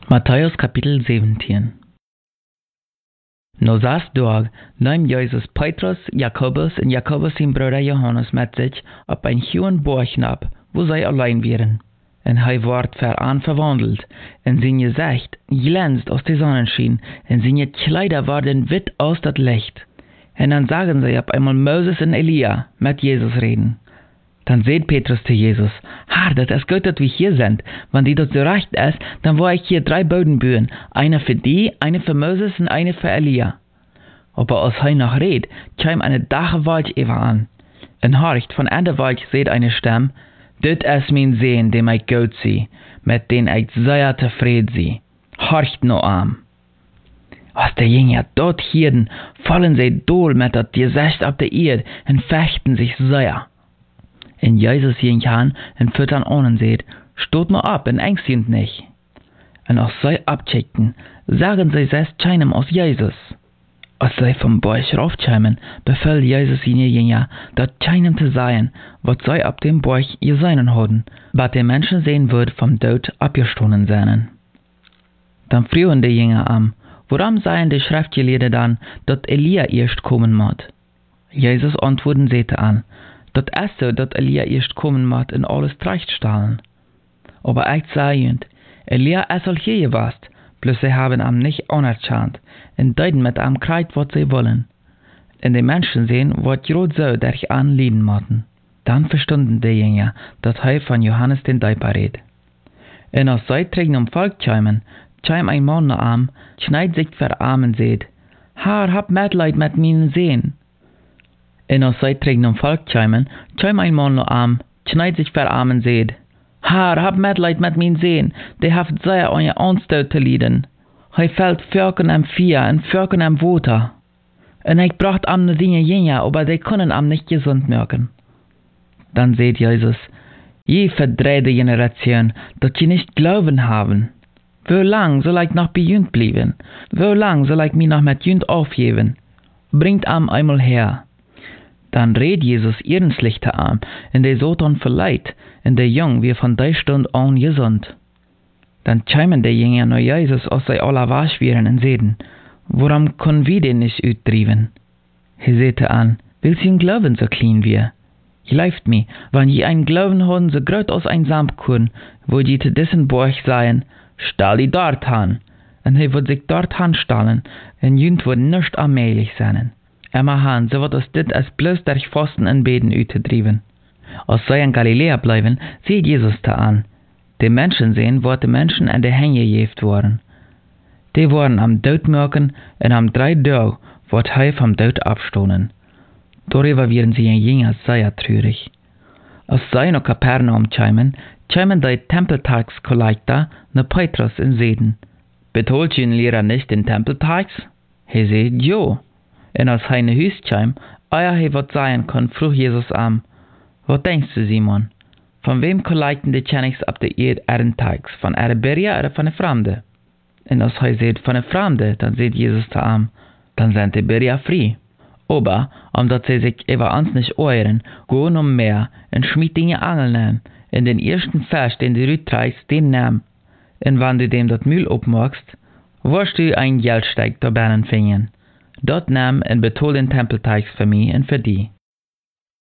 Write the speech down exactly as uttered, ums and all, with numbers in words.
Matthäus Kapitel zeventien. No zes dag nam Jezus Petrus, Jakobus en Jakobus zijn broeder Johannes met zich op een hohen berg op, wo zij alleen waren. En hij werd veraan verwandeld, en zijn gezicht glänzt aus der Sonnenschein, en zijn Kleider werden wit aus dat Licht. En dan zagen zij op einmal Moses en Elia met Jezus reden. Dann seht Petrus zu Jesus: Herr, das ist gut, dass wir hier sind. Wenn die das so recht ist, dann will ich hier drei Böden bauen. Eine für die, eine für Moses und eine für Elia. Aber als hij noch redet, kam eine dache Wald über an. En horcht, von an der Wald seht eine Stimme: Dit is mijn Sohn, dem ich gut zie, mit dem ich sehr tevreden zie. Horcht no an. Als de Jünger dort hielden, fallen sie dool mit dat Gezicht auf der Erde und fechten sich sehr. En Jezus ging aan en füttern ohnen seht, stot nur ab en ängstend nicht. En als zij abcheckten, sagen sie selbst keinem aus Jesus. Als zij vom Berg raufkämen, befahl Jesus ihnen Jünger, dat keinem zu sagen, was zij ab dem Berg gesehen hadden, wat der Menschen sehen wird vom Tod abgestoßen seien. Dann frühen die Jünger an, warum seien die Schriftgelehrten dann, dat Elia erst kommen moet? Jesus antworten sehte an: Dat is so, dat Elia erst kommen moet en alles terechtstellen. Aber ich sage ihnen, Elia ist al hier gewesen, bloß sie haben am nicht anerkannt, und deuten mit am Kreid, was sie wollen. Und die Menschen sehen, was gerade so durch an leiden mochten. Dann verstunden die Jünger, dass er von Johannes den Täufer redet. Und als sie trägen um Volk kämen, kam ein Mann nach ihm, schneid sich vor Arm und sagt: Herr, hab Mitleid mit meinen Sehen. En als zij tegen een volk kwamen, kwam een man naar hem, schneid zich voor arm en zei: Herr, hab Mitleid met mijn Sohn, der heeft zeer aan je aanstoot te lijden. Hij fällt völken am Vier en völken am Water. En ik bracht am ne Dinge Jünger, aber die können am nicht gesund merken. Dann seht Jesus: Je verdrehte Generation, dat je nicht glauben haben. Wo lang soll ich noch bei jünd bleiben? Wo lang soll ich mich noch mit jünd aufgeben? Bringt am einmal her. Dann redet Jesus ernstlich zu ihm, und der Satan verleiht, und der Jung wird von der Stunde an gesund. Dann kämen die Jünger nach Jesus, als sie alle wasch wären, und sagten: Warum können wir den nicht ausdrieben? Er sagte an: Willst du ihn glauben, so klein wir? Glaubt mir, wenn je einen Glauben haben, so groß aus ein Samtkorn, wo je zu diesen Berg seien: Stell die dort an. Und er wird sich dort anstellen, und jünd wird nicht allmählich sein. Emma han, so wird es dit als bloß durch Fasten und Beten uitgetrieben. Als sie in Galiläa bleiben, sieht Jesus da an. Die Menschen sehen, wo die Menschen an die Hänge gejeft worden. Die wurden am Tod merken, und am drei Tag wird er vom Tod abstoßen. Darüber werden sie in Jünger sehr traurig. Als sie nach Kapernaum kämen, kämen die Tempeltagskollektor nach Petrus und sagten: Betolt ihr Lehrer nicht den Tempeltags? Er sagt: Jo. En als hij naar huis kwam, eer hij wat zeggen kon, vroeg Jesus aan: Wat denkst du, Simon? Van wem collecten de Chinese op de eerd erentags? Van Arabier oder van een Fremde? En als hij zegt van een Fremde, dan zegt Jesus te hem: Dan zijn de Berier vrij. Aber, omdat sie sich über uns nicht euren, gehen um Meer und schmieden je Angel nehmen, in den ersten Fisch, den du rüttreist, den nehmen. Und wenn du dem dat Mühl opmachst, wirst du ein Geldsteig dabei finden. Dort nahm en betoel den Tempelteigs für mich und für die.